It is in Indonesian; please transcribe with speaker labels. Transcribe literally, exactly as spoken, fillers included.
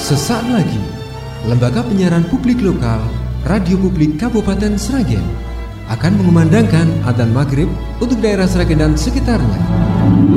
Speaker 1: Sesaat lagi, Lembaga Penyiaran Publik Lokal Radio Publik Kabupaten Sragen akan mengumandangkan adzan maghrib untuk daerah Sragen dan sekitarnya.